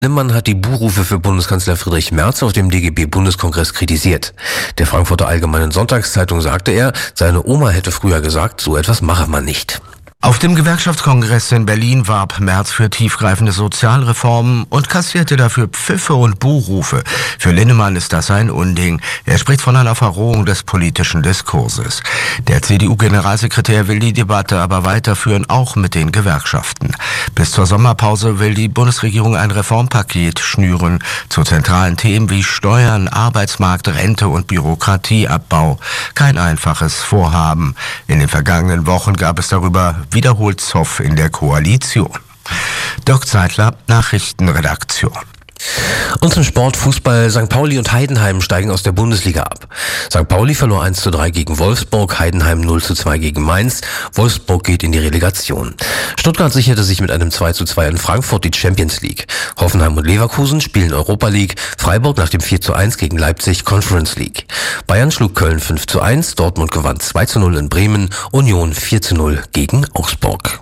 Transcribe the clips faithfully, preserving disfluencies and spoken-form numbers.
Linnemann hat die Buhrufe für Bundeskanzler Friedrich Merz auf dem D G B-Bundeskongress kritisiert. Der Frankfurter Allgemeinen Sonntagszeitung sagte er, seine Oma hätte früher gesagt, so etwas mache man nicht. Auf dem Gewerkschaftskongress in Berlin warb Merz für tiefgreifende Sozialreformen und kassierte dafür Pfiffe und Buhrufe. Für Linnemann ist das ein Unding. Er spricht von einer Verrohung des politischen Diskurses. Der C D U-Generalsekretär will die Debatte aber weiterführen, auch mit den Gewerkschaften. Bis zur Sommerpause will die Bundesregierung ein Reformpaket schnüren zu zentralen Themen wie Steuern, Arbeitsmarkt, Rente und Bürokratieabbau. Kein einfaches Vorhaben. In den vergangenen Wochen gab es darüber wiederholt Zoff in der Koalition. Dirk Zeitler, Nachrichtenredaktion. Und zum Sport, Fußball. Sankt Pauli und Heidenheim steigen aus der Bundesliga ab. Sankt Pauli verlor eins zu drei gegen Wolfsburg, Heidenheim null zu zwei gegen Mainz. Wolfsburg geht in die Relegation. Stuttgart sicherte sich mit einem zwei zu zwei in Frankfurt die Champions League. Hoffenheim und Leverkusen spielen Europa League. Freiburg nach dem vier zu eins gegen Leipzig Conference League. Bayern schlug Köln fünf zu eins, Dortmund gewann zwei zu null in Bremen, Union vier zu null gegen Augsburg.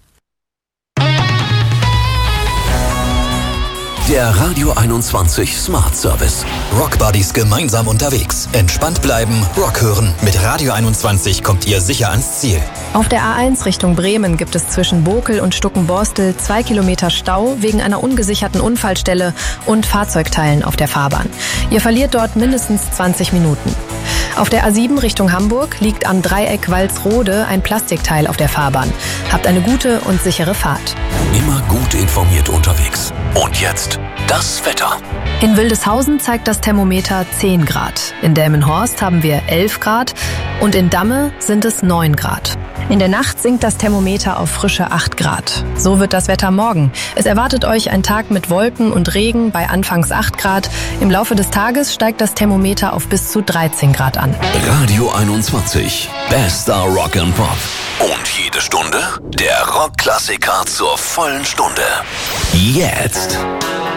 Der Radio einundzwanzig Smart Service. Rock Buddies gemeinsam unterwegs. Entspannt bleiben, Rock hören. Mit Radio einundzwanzig kommt ihr sicher ans Ziel. Auf der A eins Richtung Bremen gibt es zwischen Bokel und Stuckenborstel zwei Kilometer Stau wegen einer ungesicherten Unfallstelle und Fahrzeugteilen auf der Fahrbahn. Ihr verliert dort mindestens zwanzig Minuten. Auf der A sieben Richtung Hamburg liegt am Dreieck Walsrode ein Plastikteil auf der Fahrbahn. Habt eine gute und sichere Fahrt. Immer gut informiert unterwegs. Und jetzt das Wetter. In Wildeshausen zeigt das Thermometer zehn Grad. In Delmenhorst haben wir elf Grad und in Damme sind es neun Grad. In der Nacht sinkt das Thermometer auf frische acht Grad. So wird das Wetter morgen. Es erwartet euch ein Tag mit Wolken und Regen bei anfangs acht Grad. Im Laufe des Tages steigt das Thermometer auf bis zu dreizehn Grad an. Radio einundzwanzig. Bester Rock and Pop. Und jede Stunde der Rockklassiker zur vollen Stunde. Jetzt.